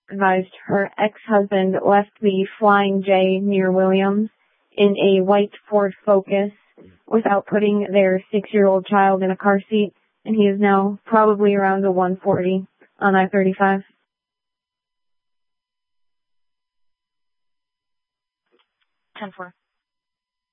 advised her ex-husband left the Flying J near Williams in a white Ford Focus without putting their 6-year-old child in a car seat, and he is now probably around the 140 on I-35. 10-4.